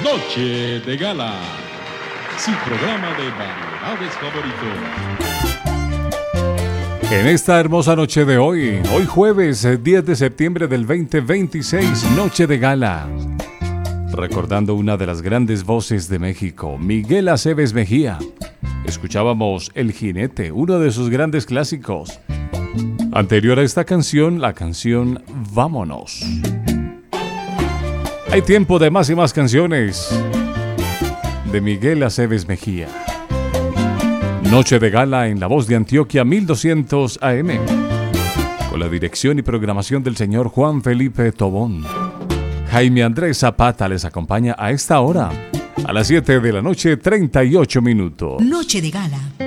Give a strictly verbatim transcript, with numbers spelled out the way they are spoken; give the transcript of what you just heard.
Noche de Gala, su programa de variedades favorito. En esta hermosa noche de hoy, hoy jueves diez de septiembre del veinte veintiséis, Noche de Gala. Recordando una de las grandes voces de México, Miguel Aceves Mejía. Escuchábamos El Jinete, uno de sus grandes clásicos. Anterior a esta canción, la canción Vámonos. Hay tiempo de más y más canciones de Miguel Aceves Mejía. Noche de Gala en la voz de Antioquia mil doscientos A M, con la dirección y programación del señor Juan Felipe Tobón. Jaime Andrés Zapata les acompaña a esta hora, a las siete de la noche, treinta y ocho minutos. Noche de Gala.